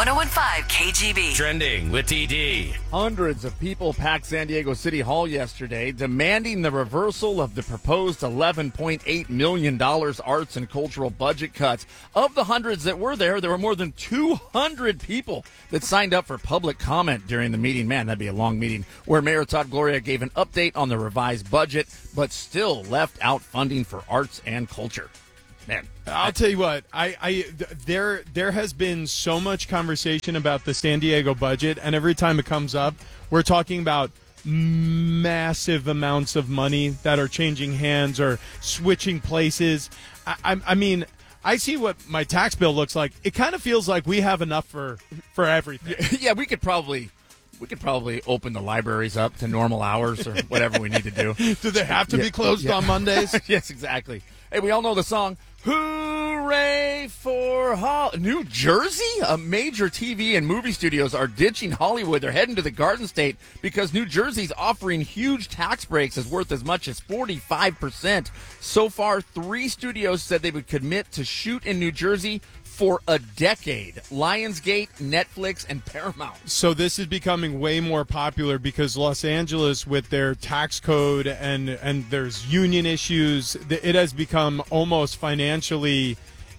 101.5 KGB. Trending with TD. Hundreds of people packed San Diego City Hall yesterday demanding the reversal of the proposed $11.8 million arts and cultural budget cuts. Of the hundreds that were there were more than 200 people that signed up for public comment during the meeting. Man, that'd be a long meeting, where Mayor Todd Gloria gave an update on the revised budget, but still left out funding for arts and culture. Man, I'll tell you what, there has been so much conversation about the San Diego budget, and every time it comes up, we're talking about massive amounts of money that are changing hands or switching places. I mean, I see what my tax bill looks like. It kind of feels like we have enough for everything. Yeah, we could probably open the libraries up to normal hours or whatever we need to do. Do they have to be closed on Mondays? Yes, exactly. Hey, we all know the song, Hooray for New Jersey? Major TV and movie studios are ditching Hollywood. They're heading to the Garden State because New Jersey's offering huge tax breaks as worth as much as 45%. So far, 3 studios said they would commit to shoot in New Jersey for a decade. Lionsgate, Netflix, and Paramount. So this is becoming way more popular because Los Angeles, with their tax code and there's union issues, it has become almost financially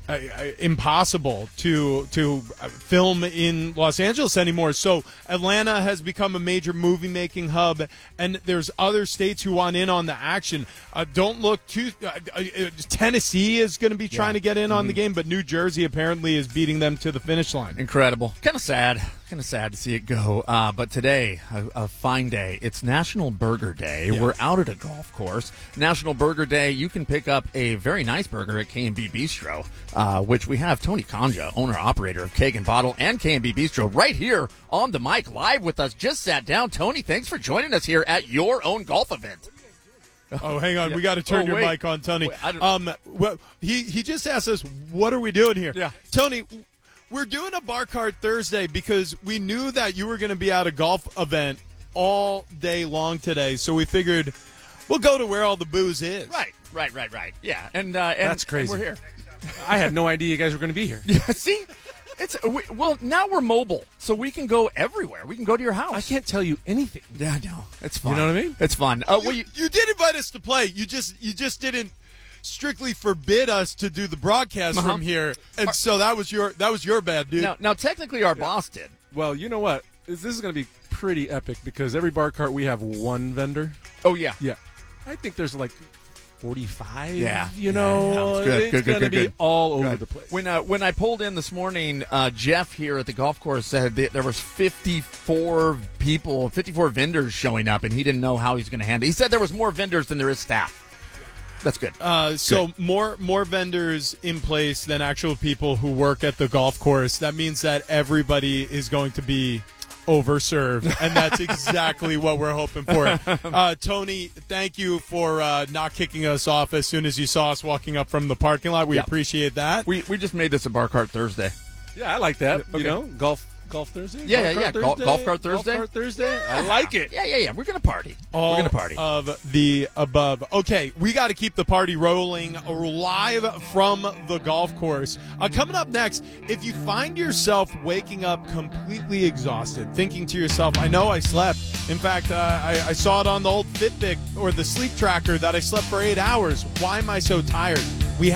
impossible to film in Los Angeles anymore. So Atlanta has become a major movie-making hub, and there's other states who want in on the action. Don't look too Tennessee is going to be trying to get in on the game, but New Jersey apparently is beating them to the finish line. Incredible. Kind of sad to see it go. But today, a fine day. It's National Burger Day. Yeah. We're out at a golf course. National Burger Day, you can pick up a very nice burger at K&B Bistro, which we have Tony Kanja, owner-operator of Keg and Bottle and K&B Bistro, right here on the mic live with us. Just sat down. Tony, thanks for joining us here at your own golf event. Oh, hang on. Yeah. We got to turn your mic on, Tony. Well, he just asked us, what are we doing here? Yeah. Tony, we're doing a Bar Cart Thursday because we knew that you were going to be at a golf event all day long today, so we figured we'll go to where all the booze is. Right. Yeah, and that's crazy. And we're here. I had no idea you guys were going to be here. Yeah, see? Well, now we're mobile, so we can go everywhere. We can go to your house. I can't tell you anything. Yeah, I know. It's fun. You know what I mean? It's fun. You did invite us to play. You just didn't strictly forbid us to do the broadcast from here, and so that was your bad, dude. Now technically, our boss did. Well, you know what? This is going to be pretty epic because every bar cart we have one vendor. Oh yeah. I think there's like 45. Yeah, It's going to be all over the place. When I pulled in this morning, Jeff here at the golf course said that there was 54 vendors showing up, and he didn't know how he's going to handle it. He said there was more vendors than there is staff. That's good. So more vendors in place than actual people who work at the golf course. That means that everybody is going to be overserved, and that's exactly what we're hoping for. Tony, thank you for not kicking us off as soon as you saw us walking up from the parking lot. We appreciate that. We just made this a Bar Cart Thursday. Yeah, I like that. Okay. You know, golf Thursday? Yeah. Golf Cart Thursday? Golf Cart Thursday? I like it. Yeah. We're going to party. All of the above. Okay, we got to keep the party rolling live from the golf course. Coming up next, if you find yourself waking up completely exhausted, thinking to yourself, I know I slept. In fact, I saw it on the old Fitbit or the sleep tracker that I slept for 8 hours. Why am I so tired?